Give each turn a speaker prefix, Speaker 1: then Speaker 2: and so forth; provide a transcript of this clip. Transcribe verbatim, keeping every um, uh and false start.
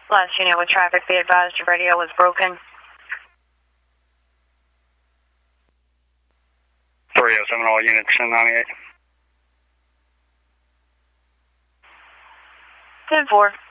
Speaker 1: Last unit with traffic, be advised your radio was broken.
Speaker 2: three oh seven, all units, ten ninety-eight.
Speaker 1: ten four.